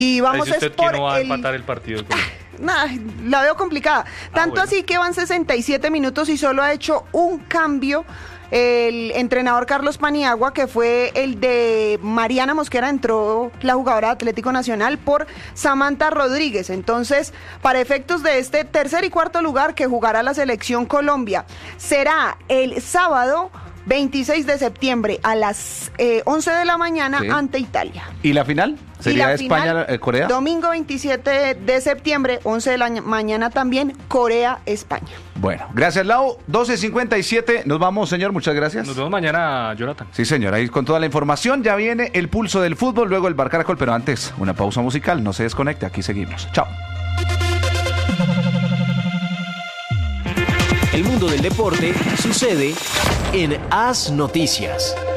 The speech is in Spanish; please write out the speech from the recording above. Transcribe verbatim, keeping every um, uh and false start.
Y vamos Dice usted es por que no va a el... empatar el partido. Con... Nah, la veo complicada. Tanto bueno. así que van sesenta y siete minutos y solo ha hecho un cambio el entrenador Carlos Paniagua, que fue el de Mariana Mosquera, entró la jugadora de Atlético Nacional por Samantha Rodríguez. Entonces, para efectos de este tercer y cuarto lugar que jugará la selección Colombia, será el sábado veintiséis de septiembre a las eh, once de la mañana sí. ante Italia. ¿Y la final? ¿Sería España-Corea? Domingo veintisiete de septiembre, once de la mañana también, Corea-España. Bueno, gracias, Lau. doce cincuenta y siete, nos vamos, señor, muchas gracias. Nos vemos mañana, Jonathan. Sí, señor, ahí con toda la información. Ya viene el pulso del fútbol, luego el Bar Caracol, pero antes, una pausa musical. No se desconecte, aquí seguimos. Chao. El mundo del deporte sucede en Haz Noticias.